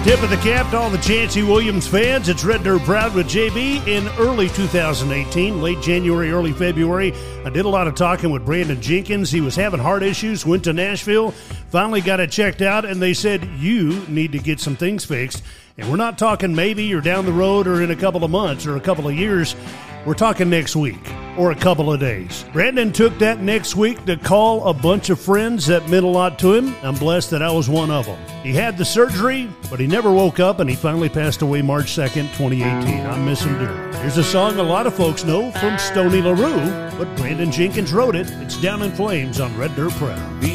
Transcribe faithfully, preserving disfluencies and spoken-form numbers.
Tip of the cap to all the Chancey Williams fans. It's Red Dirt Proud with J B in early two thousand eighteen, late January, early February. I did a lot of talking with Brandon Jenkins. He was having heart issues, went to Nashville, finally got it checked out, and they said, you need to get some things fixed. And we're not talking maybe or down the road or in a couple of months or a couple of years. We're talking next week or a couple of days. Brandon took that next week to call a bunch of friends that meant a lot to him. I'm blessed that I was one of them. He had the surgery, but he never woke up, and he finally passed away March second, twenty eighteen. I miss him dearly. Here's a song a lot of folks know from Stoney LaRue, but Brandon Jenkins wrote it. It's Down in Flames on Red Dirt Proud.